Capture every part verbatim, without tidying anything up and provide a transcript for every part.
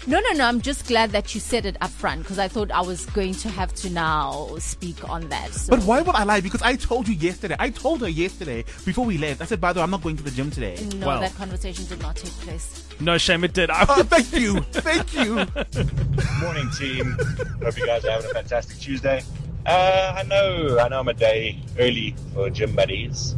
No, no, no. I'm just glad that you said it up front because I thought I was going to have to now speak on that. So. But why would I lie? Because I told you yesterday. I told her yesterday before we left. I said, by the way, I'm not going to the gym today. No, Well. that conversation did not take place. No shame, it did. I Oh, thank you. Thank you. Morning, team. Hope you guys are having a fantastic Tuesday. Uh, I know, I know I'm a day early for gym buddies.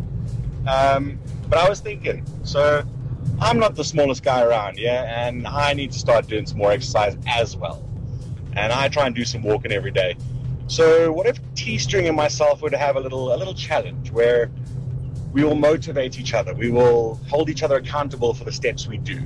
Um, but I was thinking, so I'm not the smallest guy around, yeah, and I need to start doing some more exercise as well. And I try and do some walking every day. So what if T-String and myself were to have a little, a little challenge where we will motivate each other. We will hold each other accountable for the steps we do.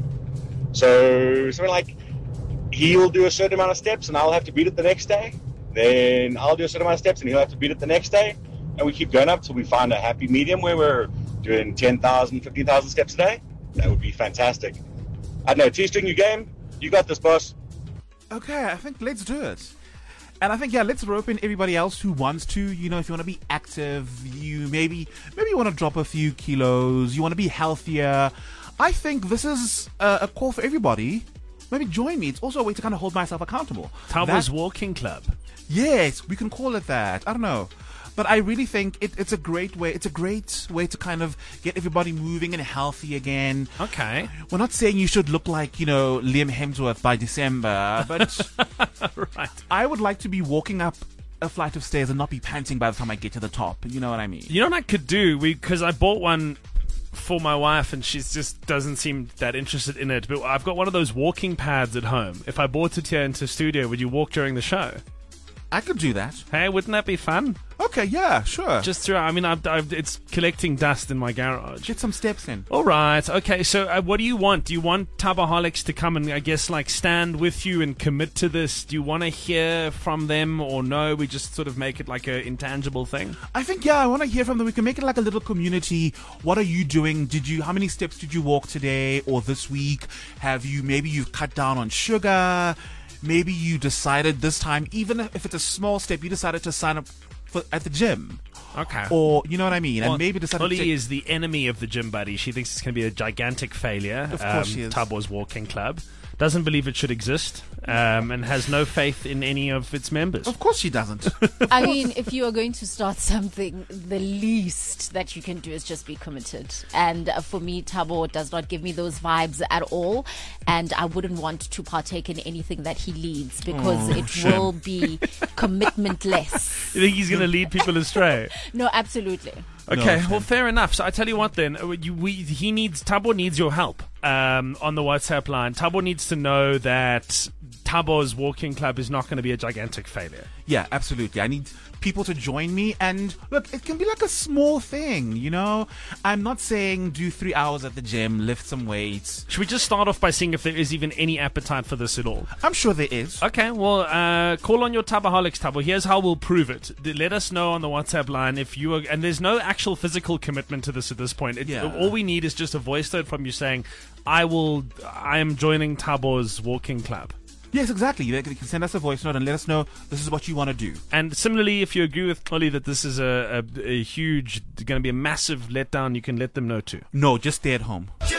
So, so we're like, he'll do a certain amount of steps and I'll have to beat it the next day. Then I'll do a certain amount of steps and he'll have to beat it the next day. And we keep going up till we find a happy medium where we're doing ten thousand, fifteen thousand steps a day. That would be fantastic. I don't know, T-String, you game? You got this, boss. Okay, I think let's do it. And I think, yeah, let's rope in everybody else who wants to. You know, if you want to be active, you maybe maybe you want to drop a few kilos, you want to be healthier. I think this is a, a call for everybody. Maybe join me. It's also a way to kind of hold myself accountable. Tabo's That- Walking Club. Yes, we can call it that. I don't know. But I really think it, it's a great way. It's a great way to kind of get everybody moving and healthy again. Okay. We're not saying you should look like, you know, Liam Hemsworth by December, but Right. I would like to be walking up a flight of stairs and not be panting by the time I get to the top. You know what I mean? You know what I could do? We Because I bought one for my wife and she just doesn't seem that interested in it. But I've got one of those walking pads at home. If I brought it here into studio, would you walk during the show? I could do that. Hey, wouldn't that be fun? Okay, yeah, sure. Just through, I mean, I've, I've, it's collecting dust in my garage. get some steps in. All right. Okay. So, uh, what do you want? Do you want Taboholics to come and, I guess, like stand with you and commit to this? Do you want to hear from them, or no? We just sort of make it like a intangible thing. I think, yeah, I want to hear from them. We can make it like a little community. What are you doing? Did you, how many steps did you walk today or this week? Have you, maybe you've cut down on sugar? Maybe you decided this time, even if it's a small step, you decided to sign up for, at the gym. Okay. Or, you know what I mean? And Well, maybe decided Holly to... is the enemy of the gym buddy. She thinks it's going to be a gigantic failure. Of course she is. Tabo's Walking Club. Doesn't believe it should exist, um, and has no faith in any of its members. Of course she doesn't. I mean, if you are going to start something, the least that you can do is just be committed. And uh, for me, Tabo does not give me those vibes at all. And I wouldn't want to partake in anything that he leads because Oh, it shame. will be commitmentless. You think he's going to lead people astray? No, absolutely. Okay, No, well, fair enough. So I tell you what, then uh, you, we, he needs Tabo needs your help um, on the WhatsApp line. Tabo needs to know that Tabo's Walking Club is not going to be a gigantic failure. Yeah, absolutely. I need people to join me. And look, it can be like a small thing, you know? I'm not saying do three hours at the gym, lift some weights. Should we just start off by seeing if there is even any appetite for this at all? I'm sure there is. Okay, well, uh, call on your Taboholics, Tabo. Here's how we'll prove it. Th- Let us know on the WhatsApp line if you are, and there's no actual physical commitment to this at this point. It, Yeah. All we need is just a voice note from you saying, I will, I am joining Tabo's Walking Club. Yes, exactly. You can send us a voice note and let us know this is what you want to do. And similarly, if you agree with Holly that this is a, a, a huge, going to be a massive letdown, you can let them know too. No, just stay at home.